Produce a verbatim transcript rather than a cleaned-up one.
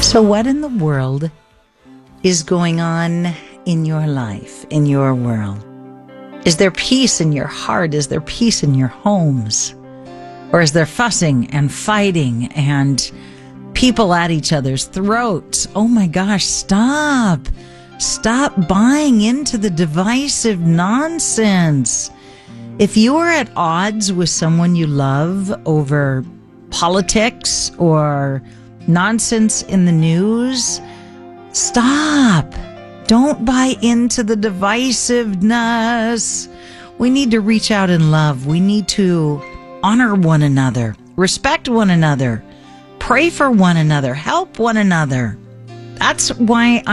So what in the world is going on in your life, in your world? Is there peace in your heart? Is there peace in your homes? Or is there fussing and fighting and people at each other's throats? Oh my gosh, stop. Stop buying into the divisive nonsense. If you are at odds with someone you love over politics or nonsense in the news, stop. Don't buy into the divisiveness. We need to reach out in love. We need to honor one another, respect one another, pray for one another, help one another. That's why